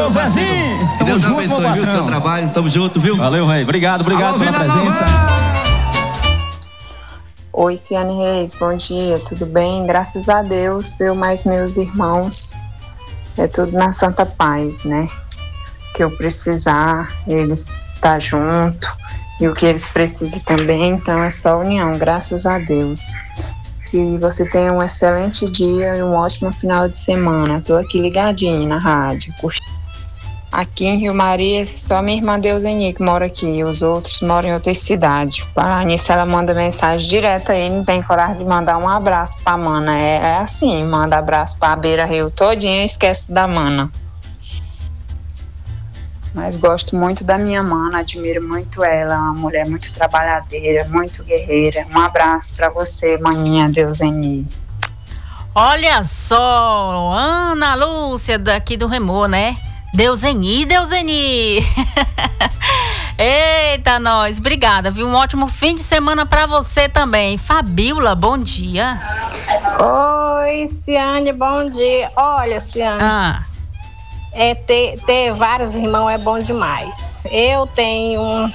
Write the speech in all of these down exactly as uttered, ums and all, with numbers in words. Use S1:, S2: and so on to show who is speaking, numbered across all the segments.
S1: Valeu, Zezinho.
S2: Que Deus
S1: junto,
S2: abençoe, viu, o seu trabalho. Tamo junto, viu?
S1: Valeu, velho. Obrigado, obrigado
S2: Alô,
S1: pela
S2: Vila
S1: presença.
S2: Nova.
S3: Oi, Ciane Reis, bom dia, tudo bem? Graças a Deus, eu mais meus irmãos, é tudo na santa paz, né? Que eu precisar, eles estar junto, e o que eles precisam também, então é só união, graças a Deus. Que você tenha um excelente dia e um ótimo final de semana. Tô aqui ligadinho na rádio. Aqui em Rio Maria, só minha irmã Deuseni que mora aqui, os outros moram em outra cidade. Para nisso ela manda mensagem direta aí, não tem coragem de mandar um abraço pra Mana. É, é assim, manda abraço pra Beira Rio todinha e esquece da Mana. Mas gosto muito da minha Mana, admiro muito ela, uma mulher muito trabalhadeira, muito guerreira. Um abraço pra você, maninha Deuseni.
S4: Olha só, Ana Lúcia daqui do Remor, né? Deuseni, Deuseni. Eita, nós, obrigada, viu? Um ótimo fim de semana pra você também. Fabiola, bom dia.
S5: Oi, Ciane, bom dia. Olha, Ciane,
S4: Ah,
S5: é, ter, ter vários irmãos é bom demais. Eu tenho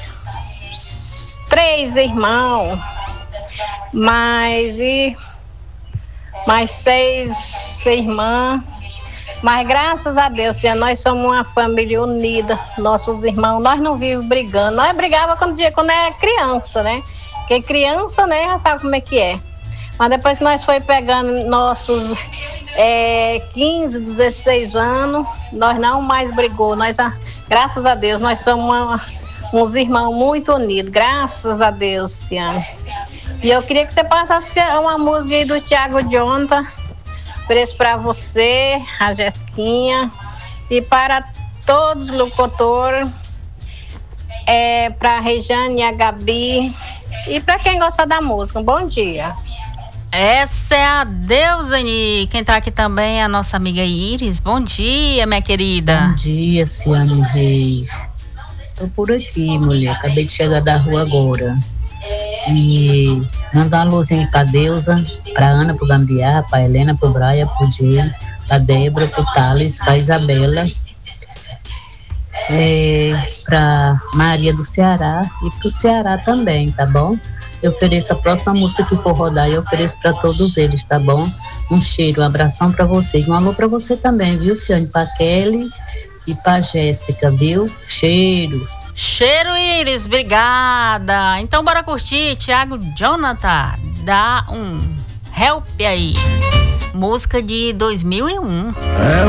S5: três irmãos, mais, e, mais seis irmãs. Mas graças a Deus, Ciane, nós somos uma família unida, nossos irmãos, nós não vivemos brigando. Nós brigávamos quando, quando era criança, né? Porque criança, né, já sabe como é que é. Mas depois que nós foi pegando nossos é, quinze, dezesseis anos, nós não mais brigou. Nós, graças a Deus, nós somos uma, uns irmãos muito unidos. Graças a Deus, Ciane. E eu queria que você passasse uma música aí do Thiago Jonathan. Preço para você, a Jesquinha, e para todos os locutores, é, para a Rejane e a Gabi, e para quem gosta da música. Um bom dia.
S4: essa é a Deuseni. Quem tá aqui também é a nossa amiga Iris. Bom dia, minha querida.
S6: Bom dia, Ciane Reis. Tô por aqui, mulher. Acabei de chegar da rua agora. E mandar uma luzinha pra Deusa, pra Ana, pro Gambiá, pra Helena, pro Braia, pro Diego, pra Débora, pro Thales, pra Isabela, é, pra Maria do Ceará e pro Ceará também, tá bom? Eu ofereço a próxima música que for rodar e eu ofereço pra todos eles, tá bom? Um cheiro, um abração pra vocês. Um alô pra você também, viu, Ciane? Pra Kelly e pra Jéssica, viu? Cheiro.
S4: Cheiro, Iris, obrigada. Então bora curtir Thiago Jonathan, dá um help aí. Música de dois mil e um.
S2: É.